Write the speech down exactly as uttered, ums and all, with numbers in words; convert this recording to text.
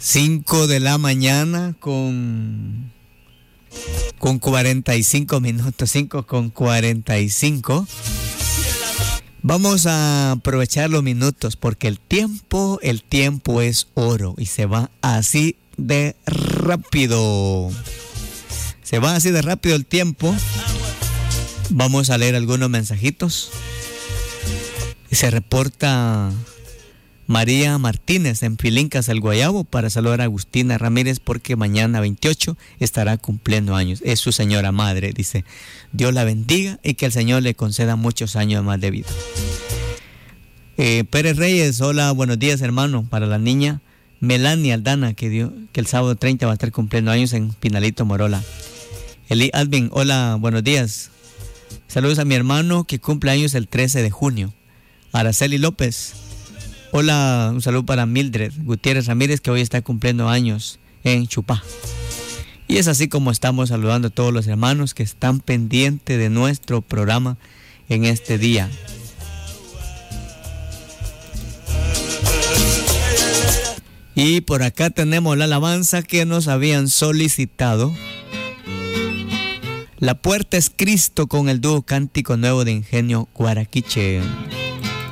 cinco de la mañana con, con cuarenta y cinco minutos, cinco con cuarenta y cinco. Vamos a aprovechar los minutos porque el tiempo, el tiempo es oro y se va así de rápido. Se va así de rápido el tiempo. Vamos a leer algunos mensajitos. Se reporta María Martínez en Filincas, el Guayabo, para saludar a Agustina Ramírez porque mañana veintiocho estará cumpliendo años. Es su señora madre, dice. Dios la bendiga y que el Señor le conceda muchos años más de vida. Eh, Pérez Reyes, hola, buenos días, hermano. Para la niña Melania Aldana, que, dio, que el sábado treinta va a estar cumpliendo años en Pinalito, Morola. Eli Alvin, hola, buenos días. Saludos a mi hermano que cumple años el trece de junio. Araceli López. Hola, un saludo para Mildred Gutiérrez Ramírez, que hoy está cumpliendo años en Chupá. Y es así como estamos saludando a todos los hermanos que están pendientes de nuestro programa en este día. Y por acá tenemos la alabanza que nos habían solicitado. La puerta es Cristo, con el dúo Cántico Nuevo de Ingenio Guaraquiche.